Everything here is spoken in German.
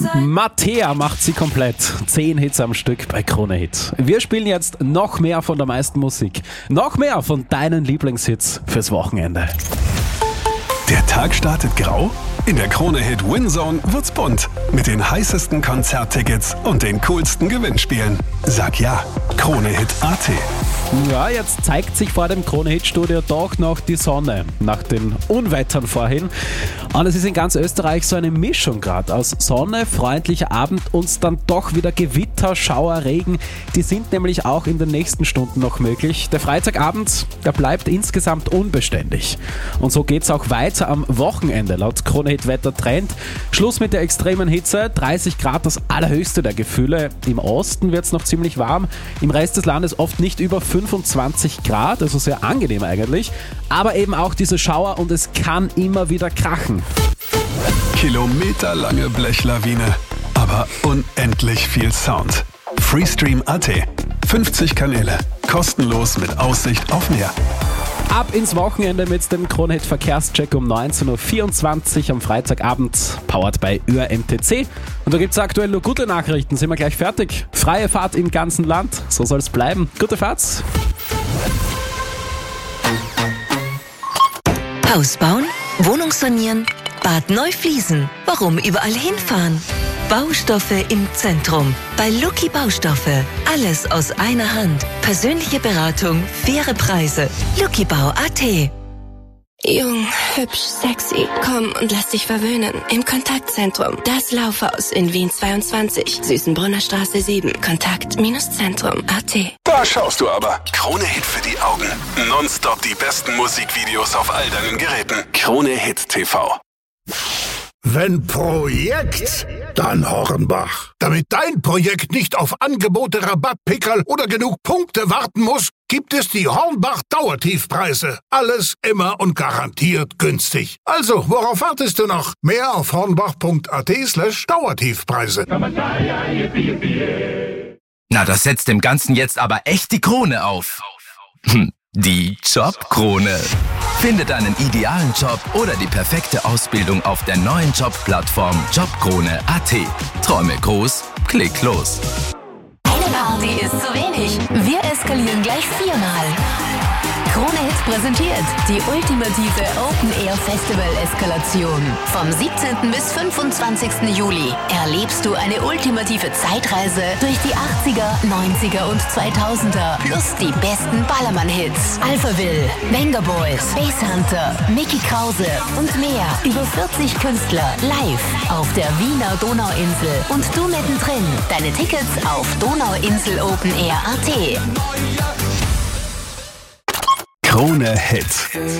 Mattea macht sie komplett. 10 Hits am Stück bei Krone Hit. Wir spielen jetzt noch mehr von der meisten Musik. Noch mehr von deinen Lieblingshits fürs Wochenende. Der Tag startet grau? In der Krone Hit Winzone wird's bunt. Mit den heißesten Konzerttickets und den coolsten Gewinnspielen. Sag ja, KroneHit.at. Ja, jetzt zeigt sich vor dem Krone-Hit-Studio doch noch die Sonne, nach den Unwettern vorhin. Und es ist in ganz Österreich so eine Mischung gerade aus Sonne, freundlicher Abend und dann doch wieder Gewitter, Schauer, Regen. Die sind nämlich auch in den nächsten Stunden noch möglich. Der Freitagabend, der bleibt insgesamt unbeständig. Und so geht's auch weiter am Wochenende, laut Krone-Hit-Wetter-Trend. Schluss mit der extremen Hitze, 30 Grad das allerhöchste der Gefühle. Im Osten wird's noch ziemlich warm, im Rest des Landes oft nicht über 25 Grad, also sehr angenehm eigentlich, aber eben auch diese Schauer und es kann immer wieder krachen. Kilometerlange Blechlawine, aber unendlich viel Sound. Freestream.at. 50 Kanäle, kostenlos mit Aussicht auf Meer. Ab ins Wochenende mit dem Krone-Hit Verkehrscheck um 19.24 Uhr am Freitagabend, powered bei ÖRMTC. Und da gibt es aktuell nur gute Nachrichten, sind wir gleich fertig. Freie Fahrt im ganzen Land, so soll es bleiben. Gute Fahrt! Haus bauen, Wohnung sanieren, Bad neu fließen. Warum überall hinfahren? Baustoffe im Zentrum. Bei Lucky Baustoffe. Alles aus einer Hand. Persönliche Beratung, faire Preise. LuckyBau.at. Jung, hübsch, sexy. Komm und lass dich verwöhnen. Im Kontaktzentrum. Das Laufhaus in Wien 22. Süßenbrunner Straße 7. Kontakt-Zentrum.at. Da schaust du aber. Krone Hit für die Augen. Nonstop die besten Musikvideos auf all deinen Geräten. Krone Hit TV. Wenn Projekt, dann Hornbach. Damit dein Projekt nicht auf Angebote, Rabattpickerl oder genug Punkte warten muss, gibt es die Hornbach Dauertiefpreise. Alles immer und garantiert günstig. Also, worauf wartest du noch? Mehr auf hornbach.at/Dauertiefpreise. Na, das setzt dem Ganzen jetzt aber echt die Krone auf. Die Jobkrone. Finde deinen idealen Job oder die perfekte Ausbildung auf der neuen Jobplattform Jobkrone.at. Träume groß, klick los. Eine Party ist zu wenig. Wir eskalieren gleich 4-mal. Krone Hit präsentiert die ultimative Open-Air-Festival-Eskalation. Vom 17. bis 25. Juli erlebst du eine ultimative Zeitreise durch die 80er, 90er und 2000er plus die besten Ballermann-Hits. Alphaville, Venga Boys, Space Hunter, Mickey Krause und mehr. Über 40 Künstler live auf der Wiener Donauinsel und du mittendrin. Deine Tickets auf donauinselopenair.at. Krone Hit.